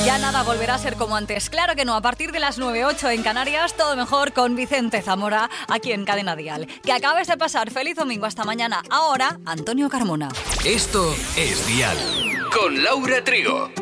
Ya nada volverá a ser como antes. Claro que no, a partir de las 9:08 en Canarias, todo mejor con Vicente Zamora, aquí en Cadena Dial. Que acabes de pasar feliz domingo, hasta mañana. Ahora, Antonio Carmona. Esto es Dial, con Laura Trigo.